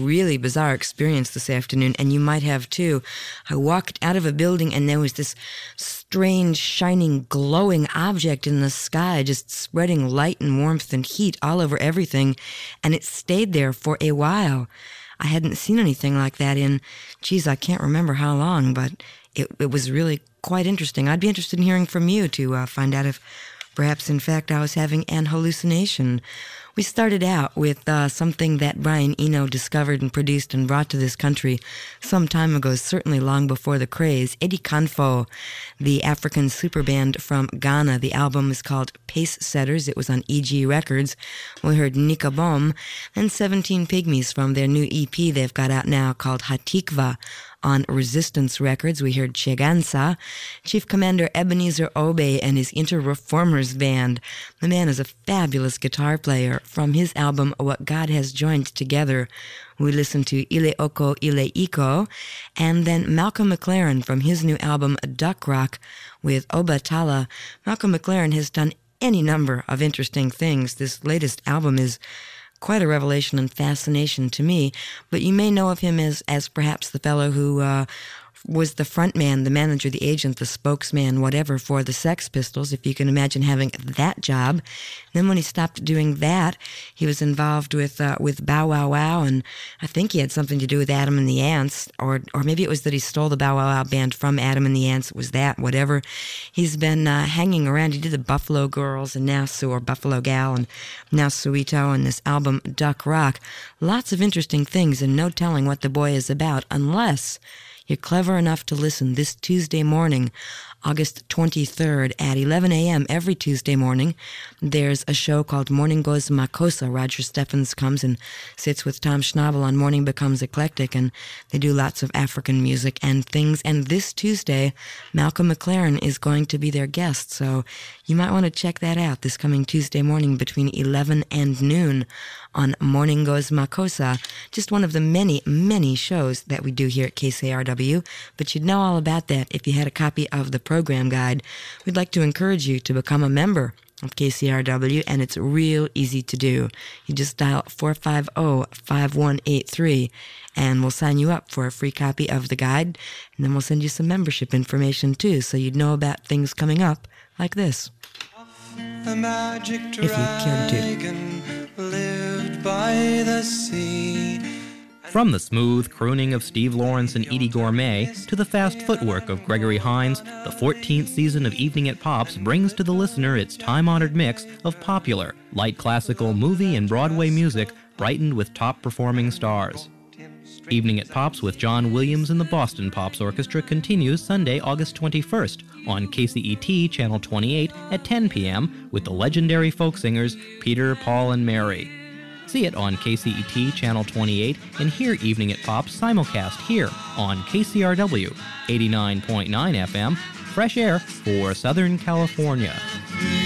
really bizarre experience this afternoon, and you might have too. I walked out of a building and there was this strange, shining, glowing object in the sky, just spreading light and warmth and heat all over everything, and it stayed there for a while. I hadn't seen anything like that in, I can't remember how long, but it was really quite interesting. I'd be interested in hearing from you to find out if perhaps, in fact, I was having an hallucination. We started out with something that Brian Eno discovered and produced and brought to this country some time ago, certainly long before the craze. Eddie Kanfo, the African super band from Ghana. The album is called Pace Setters. It was on EG Records. We heard Nika Bom, and 17 Pygmies from their new EP they've got out now called Hatikva. On Resistance Records, we heard Chegansa, Chief Commander Ebenezer Obey and his Inter-Reformers Band. The man is a fabulous guitar player. From his album, What God Has Joined Together, we listened to Ile Oko Ile Iko, and then Malcolm McLaren from his new album, Duck Rock, with Obatala. Malcolm McLaren has done any number of interesting things. This latest album is quite a revelation and fascination to me, but you may know of him as perhaps the fellow who was the front man, the manager, the agent, the spokesman, whatever, for the Sex Pistols, if you can imagine having that job. And then when he stopped doing that, he was involved with Bow Wow Wow, and I think he had something to do with Adam and the Ants, or maybe it was that he stole the Bow Wow Wow band from Adam and the Ants. It was that, whatever. He's been hanging around. He did the Buffalo Girls and now or Buffalo Gal and now Soweto, and this album Duck Rock. Lots of interesting things, and no telling what the boy is about unless you're clever enough to listen this Tuesday morning, August 23rd at 11 a.m. every Tuesday morning. There's a show called Morning Goes Makossa. Roger Steffens comes and sits with Tom Schnabel on Morning Becomes Eclectic, and they do lots of African music and things. And this Tuesday, Malcolm McLaren is going to be their guest, so you might want to check that out this coming Tuesday morning between 11 and noon on Morning Goes Makossa. Just one of the many, many shows that we do here at KCRW, but you'd know all about that if you had a copy of the program guide. We'd like to encourage you to become a member of KCRW, and it's real easy to do. You just dial 450-5183, and we'll sign you up for a free copy of the guide, and then we'll send you some membership information too, so you'd know about things coming up like this. The magic if you cared to. Lived by the sea. From the smooth crooning of Steve Lawrence and Edie Gourmet to the fast footwork of Gregory Hines, the 14th season of Evening at Pops brings to the listener its time-honored mix of popular, light classical, movie, and Broadway music brightened with top-performing stars. Evening at Pops with John Williams and the Boston Pops Orchestra continues Sunday, August 21st on KCET Channel 28 at 10 p.m. with the legendary folk singers Peter, Paul, and Mary. See it on KCET Channel 28 and hear Evening at Pops simulcast here on KCRW 89.9 FM, fresh air for Southern California.